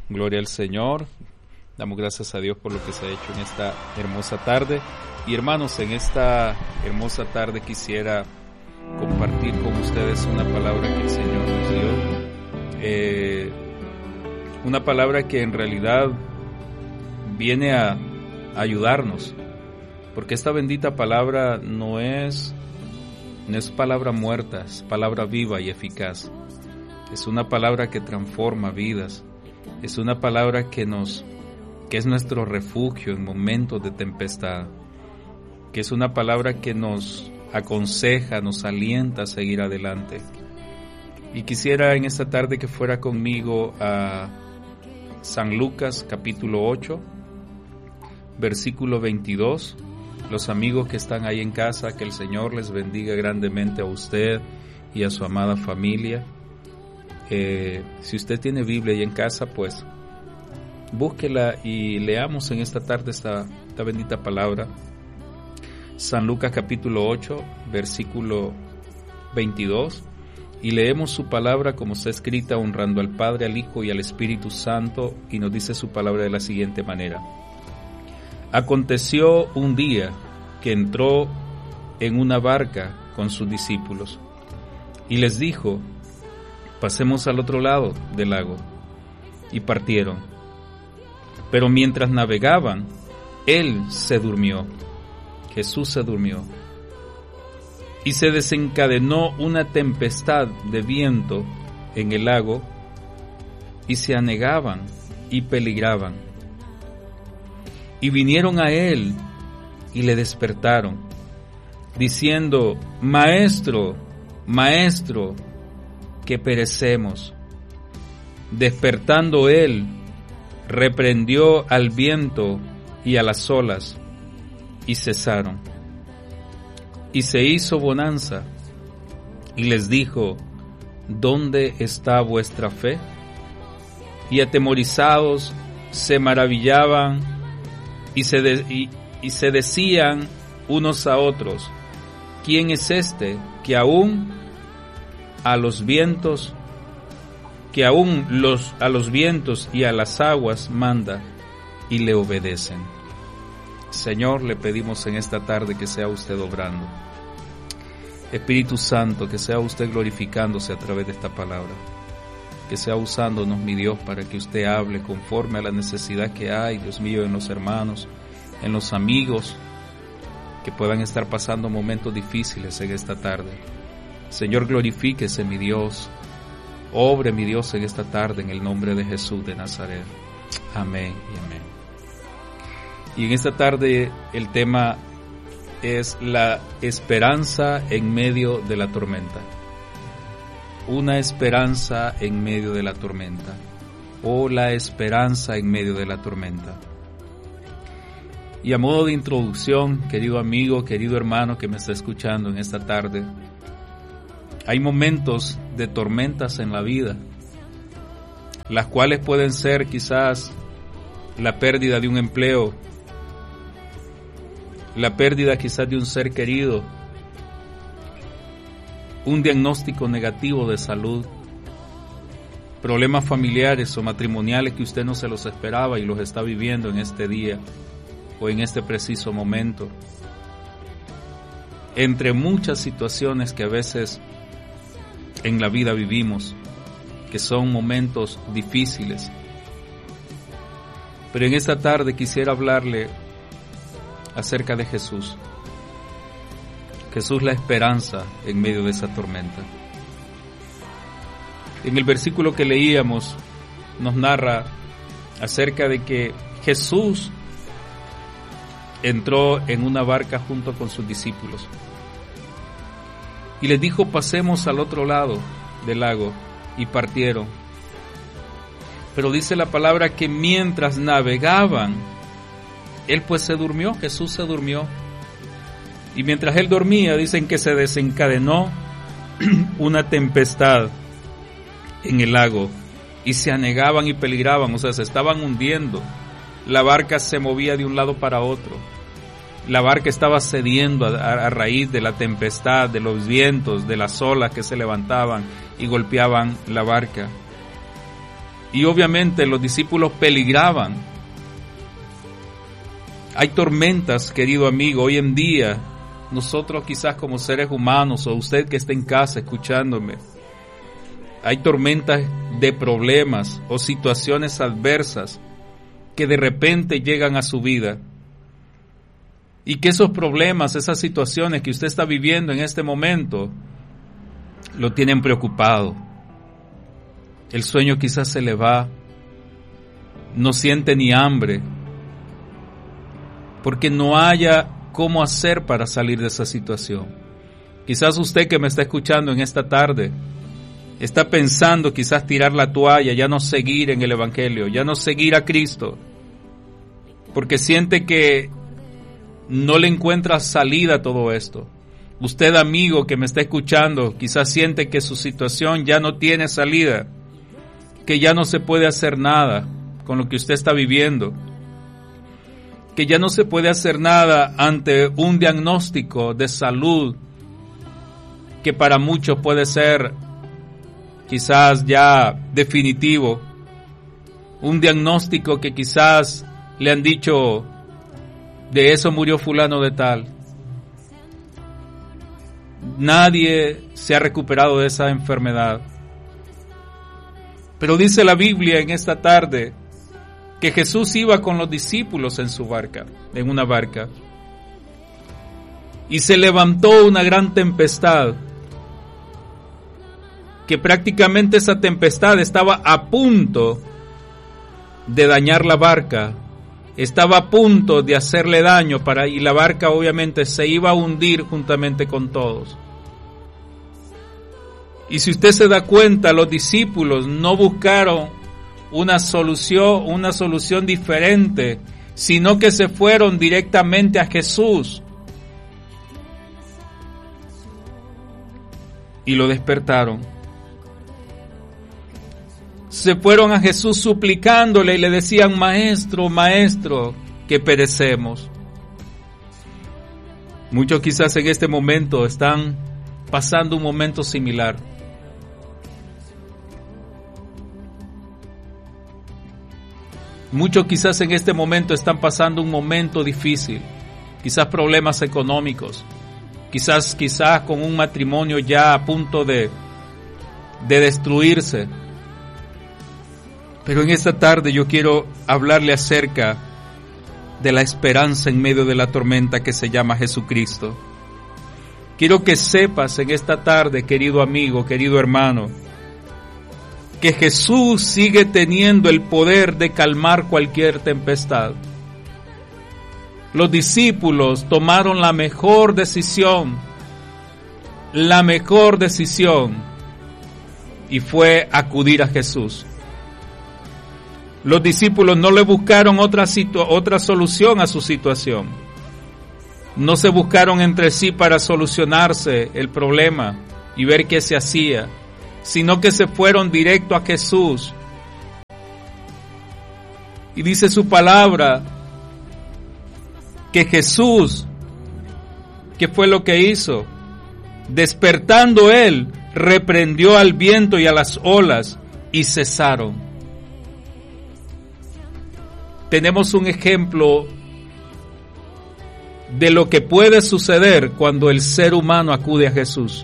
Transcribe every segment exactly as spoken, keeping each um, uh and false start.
Gloria al Señor. Damos gracias a Dios por lo que se ha hecho en esta hermosa tarde. Y hermanos, en esta hermosa tarde quisiera compartir con ustedes una palabra que el Señor nos dio. Eh, una palabra que en realidad viene a ayudarnos. Porque esta bendita palabra no es, no es palabra muerta, es palabra viva y eficaz. Es una palabra que transforma vidas. Es una palabra que nos, que es nuestro refugio en momentos de tempestad. Que es una palabra que nos aconseja, nos alienta a seguir adelante. Y quisiera en esta tarde que fuera conmigo a San Lucas capítulo ocho, versículo veintidós. Los amigos que están ahí en casa, que el Señor les bendiga grandemente a usted y a su amada familia. Eh, si usted tiene Biblia ahí en casa, pues búsquela y leamos en esta tarde esta, esta bendita palabra. San Lucas capítulo ocho, versículo veintidós, y leemos su palabra como está escrita, honrando al Padre, al Hijo y al Espíritu Santo, y nos dice su palabra de la siguiente manera. Aconteció un día que entró en una barca con sus discípulos, y les dijo: pasemos al otro lado del lago. Y partieron. Pero mientras navegaban, él se durmió. Jesús se durmió. Y se desencadenó una tempestad de viento en el lago, y se anegaban y peligraban. Y vinieron a él y le despertaron, diciendo: Maestro, Maestro, que perecemos. Despertando él, reprendió al viento y a las olas, y cesaron. Y se hizo bonanza, y les dijo: ¿dónde está vuestra fe? Y atemorizados se maravillaban y se, de, y, y se decían unos a otros: ¿quién es este que aún a los vientos, que aún los, a los vientos y a las aguas manda y le obedecen? Señor, le pedimos en esta tarde que sea usted obrando. Espíritu Santo, que sea usted glorificándose a través de esta palabra. Que sea usándonos, mi Dios, para que usted hable conforme a la necesidad que hay, Dios mío, en los hermanos, en los amigos, que puedan estar pasando momentos difíciles en esta tarde. Señor, glorifíquese, mi Dios. Obre, mi Dios, en esta tarde, en el nombre de Jesús de Nazaret. Amén y amén. Y en esta tarde el tema es la esperanza en medio de la tormenta. Una esperanza en medio de la tormenta. O la esperanza en medio de la tormenta. Y a modo de introducción, querido amigo, querido hermano que me está escuchando en esta tarde, hay momentos de tormentas en la vida, las cuales pueden ser quizás la pérdida de un empleo, la pérdida quizás de un ser querido, un diagnóstico negativo de salud, problemas familiares o matrimoniales que usted no se los esperaba y los está viviendo en este día o en este preciso momento, entre muchas situaciones que a veces en la vida vivimos, que son momentos difíciles. Pero en esta tarde quisiera hablarle acerca de Jesús. Jesús, la esperanza en medio de esa tormenta. En el versículo que leíamos nos narra acerca de que Jesús entró en una barca junto con sus discípulos y les dijo: pasemos al otro lado del lago, y partieron. Pero dice la palabra que mientras navegaban, él pues se durmió, Jesús se durmió. Y mientras él dormía, dicen que se desencadenó una tempestad en el lago, y se anegaban y peligraban, o sea, se estaban hundiendo. La barca se movía de un lado para otro. La barca estaba cediendo a, a, a raíz de la tempestad, de los vientos, de las olas que se levantaban y golpeaban la barca. y obviamente los discípulos peligraban. Hay tormentas, querido amigo, hoy en día, nosotros quizás como seres humanos, o usted que está en casa escuchándome, hay tormentas de problemas o situaciones adversas que de repente llegan a su vida. Y que esos problemas, esas situaciones que usted está viviendo en este momento, lo tienen preocupado. El sueño quizás se le va, no siente ni hambre, porque no haya cómo hacer para salir de esa situación. Quizás usted que me está escuchando en esta tarde, está pensando quizás tirar la toalla, ya no seguir en el Evangelio, ya no seguir a Cristo, porque siente que no le encuentra salida a todo esto. Usted, amigo que me está escuchando, quizás siente que su situación ya no tiene salida, que ya no se puede hacer nada con lo que usted está viviendo, que ya no se puede hacer nada ante un diagnóstico de salud que para muchos puede ser quizás ya definitivo, un diagnóstico que quizás le han dicho, de eso murió fulano de tal. Nadie se ha recuperado de esa enfermedad. Pero dice la Biblia en esta tarde que Jesús iba con los discípulos en su barca, en una barca, y se levantó una gran tempestad, que prácticamente esa tempestad estaba a punto de dañar la barca, estaba a punto de hacerle daño para, y la barca obviamente se iba a hundir juntamente con todos. Y si usted se da cuenta, los discípulos no buscaron una solución, una solución diferente, sino que se fueron directamente a Jesús y lo despertaron. Se fueron a Jesús suplicándole y le decían, maestro, maestro, que perecemos. Muchos quizás en este momento están pasando un momento similar. Muchos quizás en este momento están pasando un momento difícil, quizás problemas económicos, quizás, quizás con un matrimonio ya a punto de, de destruirse. Pero en esta tarde yo quiero hablarle acerca de la esperanza en medio de la tormenta que se llama Jesucristo. Quiero que sepas en esta tarde, querido amigo, querido hermano, que Jesús sigue teniendo el poder de calmar cualquier tempestad. Los discípulos tomaron la mejor decisión, la mejor decisión, y fue acudir a Jesús. Los discípulos no le buscaron otra, situ- otra solución a su situación. No se buscaron entre sí para solucionarse el problema y ver qué se hacía, sino que se fueron directo a Jesús. Y dice su palabra que Jesús, ¿qué fue lo que hizo? Despertando él, reprendió al viento y a las olas y cesaron. Tenemos un ejemplo de lo que puede suceder cuando el ser humano acude a Jesús.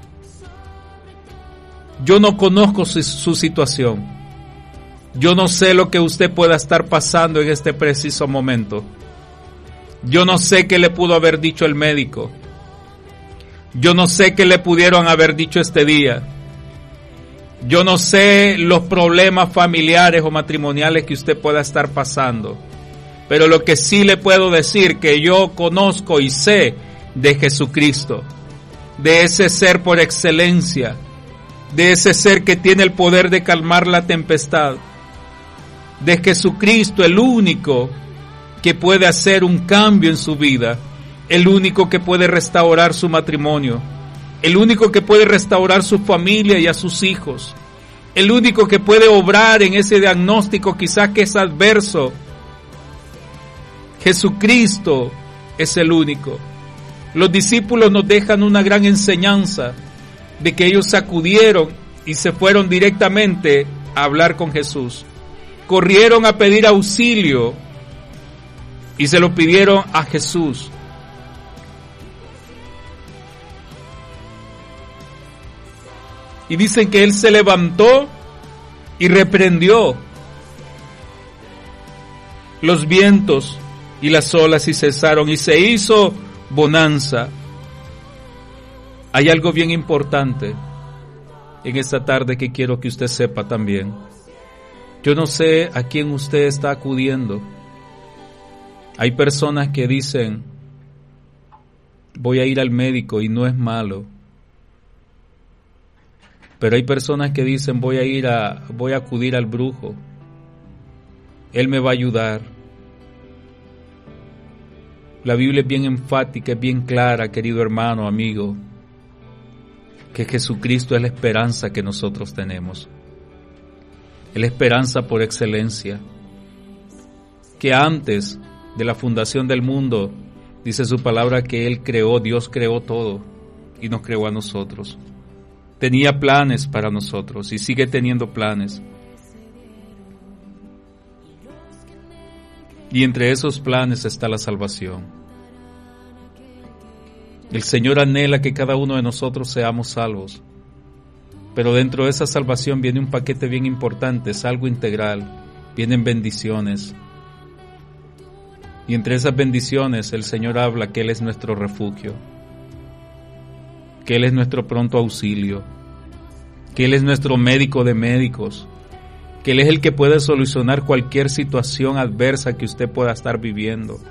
Yo no conozco su, su situación. Yo no sé lo que usted pueda estar pasando en este preciso momento. Yo no sé qué le pudo haber dicho el médico. Yo no sé qué le pudieron haber dicho este día. Yo no sé los problemas familiares o matrimoniales que usted pueda estar pasando. Pero lo que sí le puedo decir que yo conozco y sé de Jesucristo, de ese ser por excelencia, de ese ser que tiene el poder de calmar la tempestad, de Jesucristo, el único que puede hacer un cambio en su vida, el único que puede restaurar su matrimonio, el único que puede restaurar su familia y a sus hijos, el único que puede obrar en ese diagnóstico quizás que es adverso. Jesucristo es el único. Los discípulos nos dejan una gran enseñanza de que ellos sacudieron y se fueron directamente a hablar con Jesús. Corrieron a pedir auxilio y se lo pidieron a Jesús. Y dicen que él se levantó y reprendió los vientos y las olas y cesaron y se hizo bonanza. Hay algo bien importante en esta tarde que quiero que usted sepa también. Yo no sé a quién usted está acudiendo. Hay personas que dicen, voy a ir al médico y no es malo. Pero hay personas que dicen, voy a ir a, voy a acudir al brujo. Él me va a ayudar. La Biblia es bien enfática, es bien clara, querido hermano, amigo, que Jesucristo es la esperanza que nosotros tenemos. Es la esperanza por excelencia. Que antes de la fundación del mundo, dice su palabra que Él creó, Dios creó todo y nos creó a nosotros. Tenía planes para nosotros y sigue teniendo planes. Y entre esos planes está la salvación. El Señor anhela que cada uno de nosotros seamos salvos. Pero dentro de esa salvación viene un paquete bien importante, es algo integral. Vienen bendiciones. Y entre esas bendiciones el Señor habla que Él es nuestro refugio, que Él es nuestro pronto auxilio, que Él es nuestro médico de médicos, que Él es el que puede solucionar cualquier situación adversa que usted pueda estar viviendo.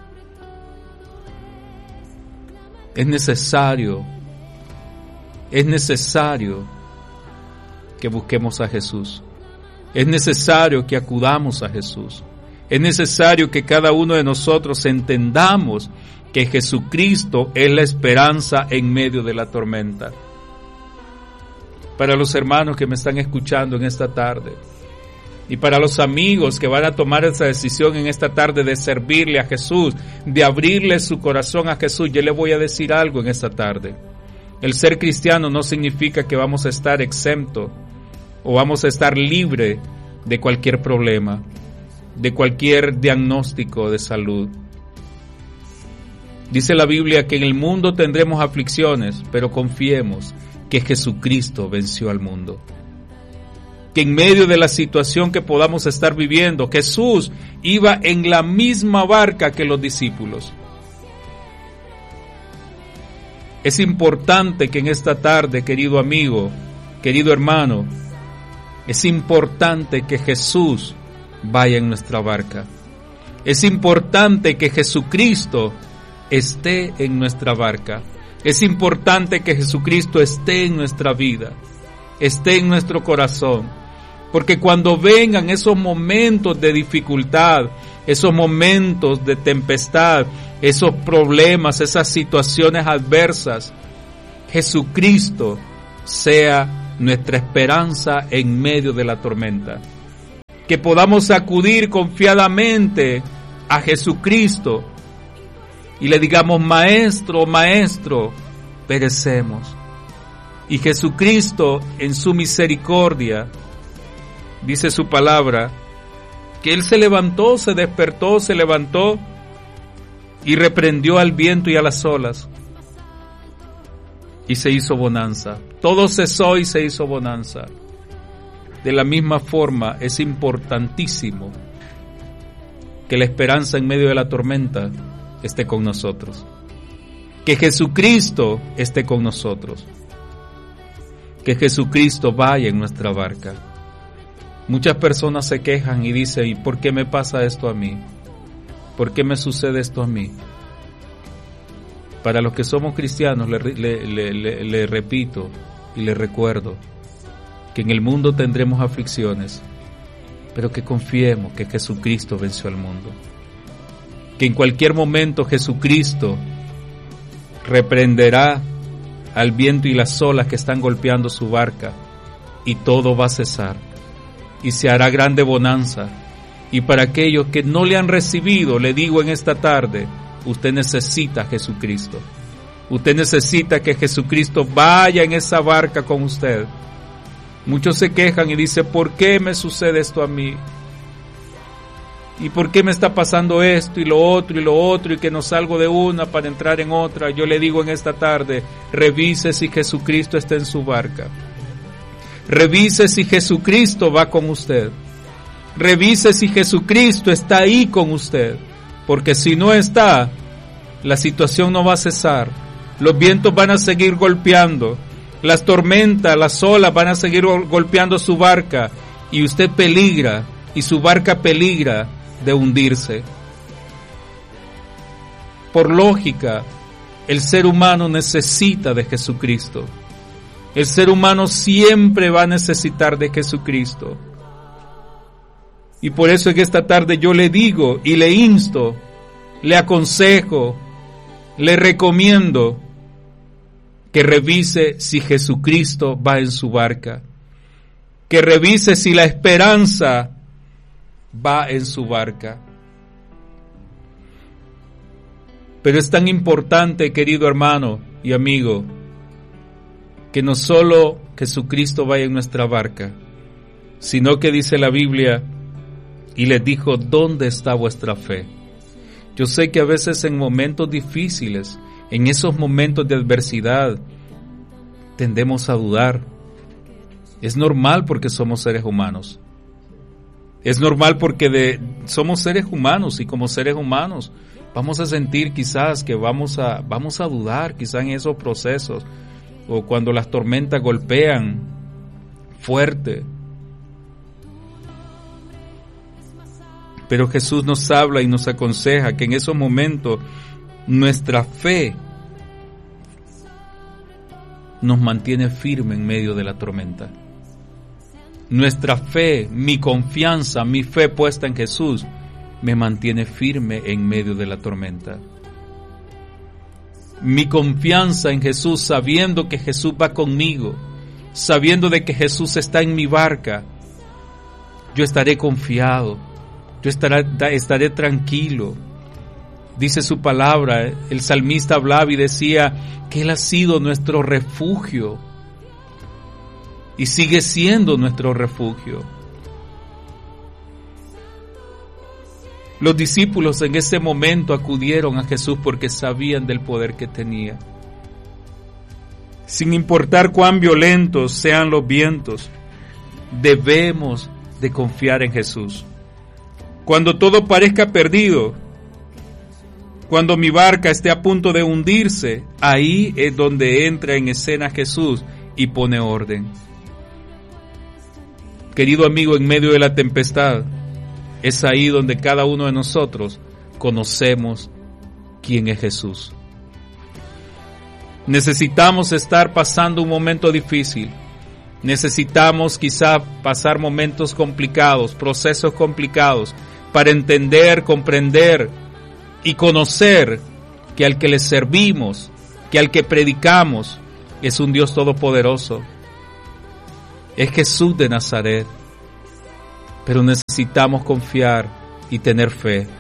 Es necesario, es necesario que busquemos a Jesús. Es necesario que acudamos a Jesús. Es necesario que cada uno de nosotros entendamos que Jesucristo es la esperanza en medio de la tormenta. Para los hermanos que me están escuchando en esta tarde y para los amigos que van a tomar esa decisión en esta tarde de servirle a Jesús, de abrirle su corazón a Jesús, yo le voy a decir algo en esta tarde. El ser cristiano no significa que vamos a estar exento o vamos a estar libre de cualquier problema, de cualquier diagnóstico de salud. Dice la Biblia que en el mundo tendremos aflicciones, pero confiemos que Jesucristo venció al mundo. Que en medio de la situación que podamos estar viviendo, Jesús iba en la misma barca que los discípulos. Es importante que en esta tarde, querido amigo, querido hermano, es importante que Jesús vaya en nuestra barca. Es importante que Jesucristo esté en nuestra barca. Es importante que Jesucristo esté en nuestra vida, esté en nuestro corazón. Porque cuando vengan esos momentos de dificultad, esos momentos de tempestad, esos problemas, esas situaciones adversas, Jesucristo sea nuestra esperanza en medio de la tormenta. Que podamos acudir confiadamente a Jesucristo y le digamos, Maestro, Maestro, perecemos. Y Jesucristo en su misericordia, dice su palabra, que Él se levantó, se despertó, se levantó y reprendió al viento y a las olas. Y se hizo bonanza. Todo cesó y se hizo bonanza. De la misma forma, es importantísimo que la esperanza en medio de la tormenta esté con nosotros. Que Jesucristo esté con nosotros. Que Jesucristo vaya en nuestra barca. Muchas personas se quejan y dicen, ¿y por qué me pasa esto a mí? ¿Por qué me sucede esto a mí? Para los que somos cristianos, le, le, le, le, le repito y le recuerdo que en el mundo tendremos aflicciones, pero que confiemos que Jesucristo venció al mundo. Que en cualquier momento Jesucristo reprenderá al viento y las olas que están golpeando su barca y todo va a cesar y se hará grande bonanza. Y para aquellos que no le han recibido, le digo en esta tarde, usted necesita a Jesucristo. Usted necesita que Jesucristo vaya en esa barca con usted Muchos se quejan y dicen, ¿por qué me sucede esto a mí? ¿Y por qué me está pasando esto y lo otro y lo otro y que no salgo de una para entrar en otra? Yo le digo en esta tarde, revise si Jesucristo está en su barca. Revise si Jesucristo va con usted. Revise si Jesucristo está ahí con usted. Porque si no está, la situación no va a cesar. Los vientos van a seguir golpeando. Las tormentas, las olas van a seguir golpeando su barca. Y usted peligra, y su barca peligra de hundirse. Por lógica, el ser humano necesita de Jesucristo. El ser humano siempre va a necesitar de Jesucristo. Y por eso en esta tarde yo le digo y le insto, le aconsejo, le recomiendo que revise si Jesucristo va en su barca. Que revise si la esperanza va en su barca. Pero es tan importante, querido hermano y amigo, que no solo Jesucristo vaya en nuestra barca, sino que dice la Biblia, y les dijo, ¿dónde está vuestra fe? Yo sé que a veces en momentos difíciles, en esos momentos de adversidad, tendemos a dudar. Es normal porque somos seres humanos. Es normal porque de, somos seres humanos y como seres humanos vamos a sentir quizás que vamos a, vamos a dudar quizás en esos procesos o cuando las tormentas golpean fuerte. Pero Jesús nos habla y nos aconseja que en esos momentos nuestra fe nos mantiene firme en medio de la tormenta. Nuestra fe, mi confianza, mi fe puesta en Jesús, me mantiene firme en medio de la tormenta. Mi confianza en Jesús, sabiendo que Jesús va conmigo, sabiendo de que Jesús está en mi barca, yo estaré confiado, yo estaré, estaré tranquilo. Dice su palabra, el salmista hablaba y decía que Él ha sido nuestro refugio. Y sigue siendo nuestro refugio. Los discípulos en ese momento acudieron a Jesús porque sabían del poder que tenía. Sin importar cuán violentos sean los vientos, debemos de confiar en Jesús. Cuando todo parezca perdido, cuando mi barca esté a punto de hundirse, ahí es donde entra en escena Jesús y pone orden. Querido amigo, en medio de la tempestad, es ahí donde cada uno de nosotros conocemos quién es Jesús. Necesitamos estar pasando un momento difícil. Necesitamos quizá pasar momentos complicados, procesos complicados, para entender, comprender y conocer que al que le servimos, que al que predicamos, es un Dios todopoderoso. Es Jesús de Nazaret, pero necesitamos confiar y tener fe.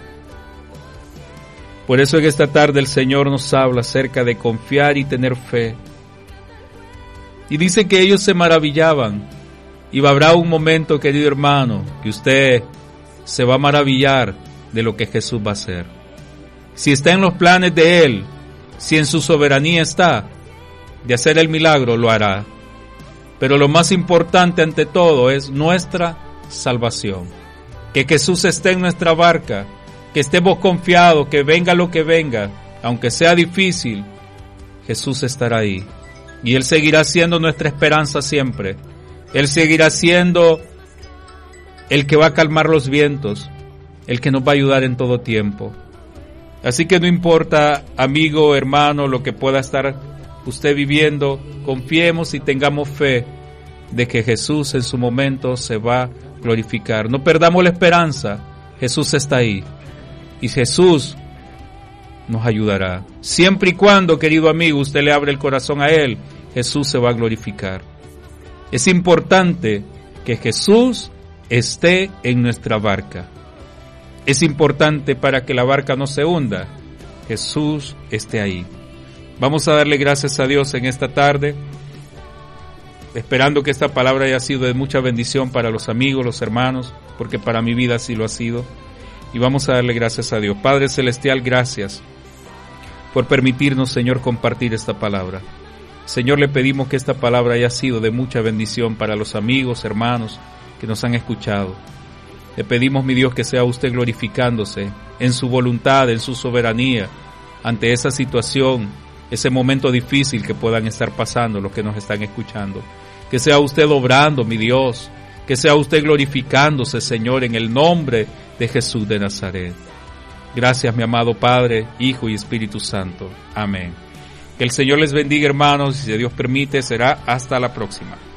Por eso en esta tarde el Señor nos habla acerca de confiar y tener fe. Y dice que ellos se maravillaban, y habrá un momento, querido hermano, que usted se va a maravillar de lo que Jesús va a hacer. Si está en los planes de Él, si en su soberanía está, de hacer el milagro, lo hará. Pero lo más importante ante todo es nuestra salvación. Que Jesús esté en nuestra barca, que estemos confiados, que venga lo que venga, aunque sea difícil, Jesús estará ahí. Y Él seguirá siendo nuestra esperanza siempre. Él seguirá siendo el que va a calmar los vientos, el que nos va a ayudar en todo tiempo. Así que no importa, amigo, hermano, lo que pueda estar usted viviendo, confiemos y tengamos fe de que Jesús en su momento se va a glorificar. No perdamos la esperanza, Jesús está ahí y Jesús nos ayudará. Siempre y cuando, querido amigo, usted le abre el corazón a Él, Jesús se va a glorificar. Es importante que Jesús esté en nuestra barca. Es importante para que la barca no se hunda, Jesús esté ahí. Vamos a darle gracias a Dios en esta tarde. esperando que esta palabra haya sido de mucha bendición para los amigos, los hermanos, porque para mi vida así lo ha sido. Y vamos a darle gracias a Dios. Padre Celestial, gracias por permitirnos, Señor, compartir esta palabra. Señor, le pedimos que esta palabra haya sido de mucha bendición para los amigos, hermanos que nos han escuchado. Le pedimos, mi Dios, que sea usted glorificándose en su voluntad, en su soberanía, ante esa situación, ese momento difícil que puedan estar pasando los que nos están escuchando. Que sea usted obrando, mi Dios, que sea usted glorificándose, Señor, en el nombre de Jesús de Nazaret. Gracias, mi amado Padre, Hijo y Espíritu Santo. Amén. Que el Señor les bendiga, hermanos, y si Dios permite, será hasta la próxima.